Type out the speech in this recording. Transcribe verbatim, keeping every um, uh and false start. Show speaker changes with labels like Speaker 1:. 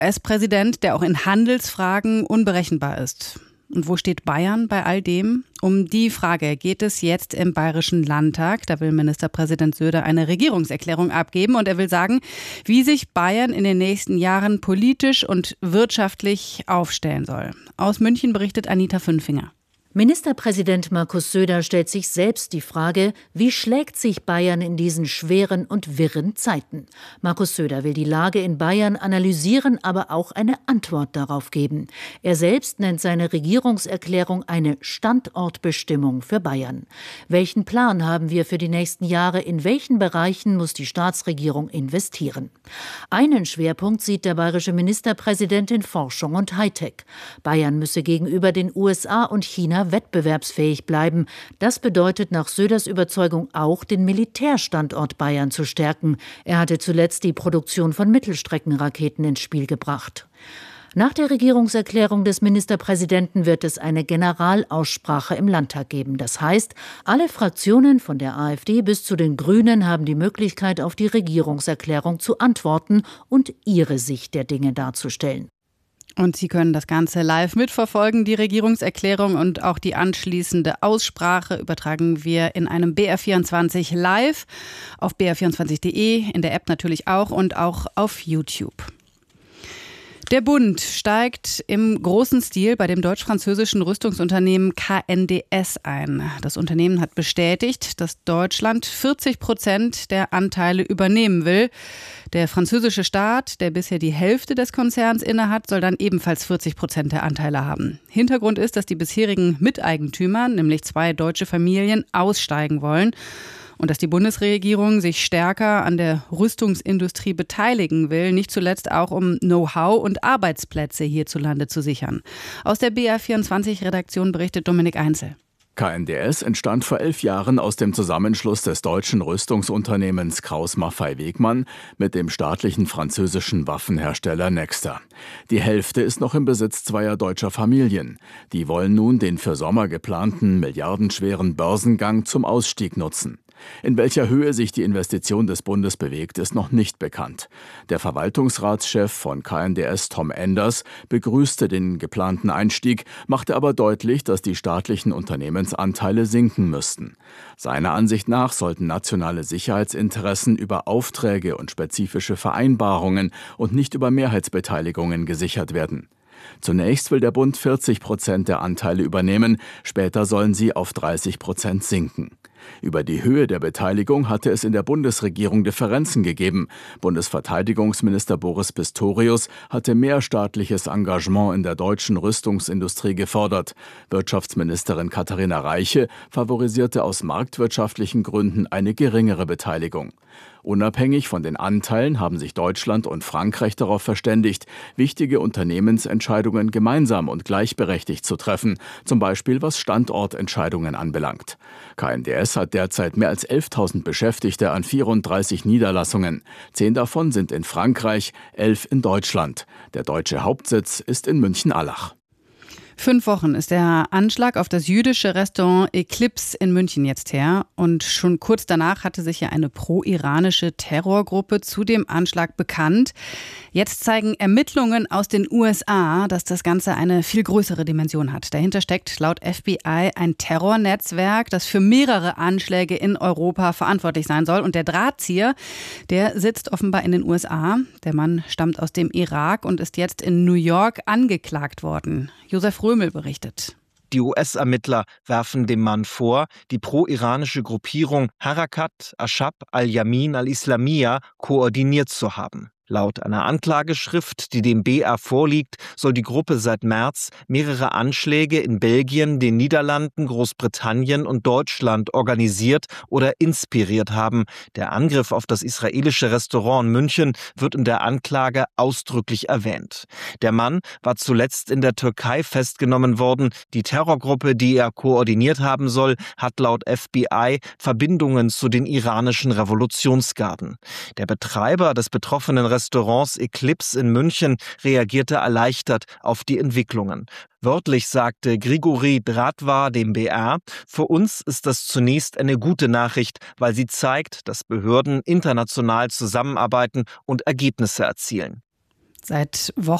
Speaker 1: U S-Präsident, der auch in Handelsfragen unberechenbar ist. Und wo steht Bayern bei all dem? Um die Frage geht es jetzt im Bayerischen Landtag. Da will Ministerpräsident Söder eine Regierungserklärung abgeben und er will sagen, wie sich Bayern in den nächsten Jahren politisch und wirtschaftlich aufstellen soll. Aus München berichtet Anita Fünfinger.
Speaker 2: Ministerpräsident Markus Söder stellt sich selbst die Frage, wie schlägt sich Bayern in diesen schweren und wirren Zeiten? Markus Söder will die Lage in Bayern analysieren, aber auch eine Antwort darauf geben. Er selbst nennt seine Regierungserklärung eine Standortbestimmung für Bayern. Welchen Plan haben wir für die nächsten Jahre? In welchen Bereichen muss die Staatsregierung investieren? Einen Schwerpunkt sieht der bayerische Ministerpräsident in Forschung und Hightech. Bayern müsse gegenüber den U S A und China wettbewerbsfähig bleiben. Das bedeutet nach Söders Überzeugung auch, den Militärstandort Bayern zu stärken. Er hatte zuletzt die Produktion von Mittelstreckenraketen ins Spiel gebracht. Nach der Regierungserklärung des Ministerpräsidenten wird es eine Generalaussprache im Landtag geben. Das heißt, alle Fraktionen von der AfD bis zu den Grünen haben die Möglichkeit, auf die Regierungserklärung zu antworten und ihre Sicht der Dinge darzustellen.
Speaker 1: Und Sie können das Ganze live mitverfolgen. Die Regierungserklärung und auch die anschließende Aussprache übertragen wir in einem B R vierundzwanzig live auf b r vierundzwanzig punkt d e, in der App natürlich auch und auch auf YouTube. Der Bund steigt im großen Stil bei dem deutsch-französischen Rüstungsunternehmen K N D S ein. Das Unternehmen hat bestätigt, dass Deutschland vierzig Prozent der Anteile übernehmen will. Der französische Staat, der bisher die Hälfte des Konzerns innehat, soll dann ebenfalls vierzig Prozent der Anteile haben. Hintergrund ist, dass die bisherigen Miteigentümer, nämlich zwei deutsche Familien, aussteigen wollen. Und dass die Bundesregierung sich stärker an der Rüstungsindustrie beteiligen will, nicht zuletzt auch um Know-how und Arbeitsplätze hierzulande zu sichern. Aus der B R vierundzwanzig-Redaktion berichtet Dominik Einzel.
Speaker 3: K N D S entstand vor elf Jahren aus dem Zusammenschluss des deutschen Rüstungsunternehmens Krauss-Maffei-Wegmann mit dem staatlichen französischen Waffenhersteller Nexter. Die Hälfte ist noch im Besitz zweier deutscher Familien. Die wollen nun den für Sommer geplanten milliardenschweren Börsengang zum Ausstieg nutzen. In welcher Höhe sich die Investition des Bundes bewegt, ist noch nicht bekannt. Der Verwaltungsratschef von K N D S, Tom Enders, begrüßte den geplanten Einstieg, machte aber deutlich, dass die staatlichen Unternehmensanteile sinken müssten. Seiner Ansicht nach sollten nationale Sicherheitsinteressen über Aufträge und spezifische Vereinbarungen und nicht über Mehrheitsbeteiligungen gesichert werden. Zunächst will der Bund vierzig Prozent der Anteile übernehmen, später sollen sie auf dreißig Prozent sinken. Über die Höhe der Beteiligung hatte es in der Bundesregierung Differenzen gegeben. Bundesverteidigungsminister Boris Pistorius hatte mehr staatliches Engagement in der deutschen Rüstungsindustrie gefordert. Wirtschaftsministerin Katharina Reiche favorisierte aus marktwirtschaftlichen Gründen eine geringere Beteiligung. Unabhängig von den Anteilen haben sich Deutschland und Frankreich darauf verständigt, wichtige Unternehmensentscheidungen gemeinsam und gleichberechtigt zu treffen, zum Beispiel was Standortentscheidungen anbelangt. K N D S hat derzeit mehr als elftausend Beschäftigte an vierunddreißig Niederlassungen. Zehn davon sind in Frankreich, elf in Deutschland. Der deutsche Hauptsitz ist in München-Allach.
Speaker 1: Fünf Wochen ist der Anschlag auf das jüdische Restaurant Eclipse in München jetzt her. Und schon kurz danach hatte sich ja eine pro-iranische Terrorgruppe zu dem Anschlag bekannt. Jetzt zeigen Ermittlungen aus den U S A, dass das Ganze eine viel größere Dimension hat. Dahinter steckt laut F B I ein Terrornetzwerk, das für mehrere Anschläge in Europa verantwortlich sein soll. Und der Drahtzieher, der sitzt offenbar in den U S A. Der Mann stammt aus dem Irak und ist jetzt in New York angeklagt worden. Josef Römel berichtet.
Speaker 4: Die U S-Ermittler werfen dem Mann vor, die pro-iranische Gruppierung Harakat Ashab al-Yamin al-Islamiyya koordiniert zu haben. Laut einer Anklageschrift, die dem B R vorliegt, soll die Gruppe seit März mehrere Anschläge in Belgien, den Niederlanden, Großbritannien und Deutschland organisiert oder inspiriert haben. Der Angriff auf das israelische Restaurant in München wird in der Anklage ausdrücklich erwähnt. Der Mann war zuletzt in der Türkei festgenommen worden. Die Terrorgruppe, die er koordiniert haben soll, hat laut F B I Verbindungen zu den iranischen Revolutionsgarden. Der Betreiber des betroffenen Restaurants Eclipse in München reagierte erleichtert auf die Entwicklungen. Wörtlich sagte Grigori Dratwa dem B R: Für uns ist das zunächst eine gute Nachricht, weil sie zeigt, dass Behörden international zusammenarbeiten und Ergebnisse erzielen.
Speaker 1: Seit Wochen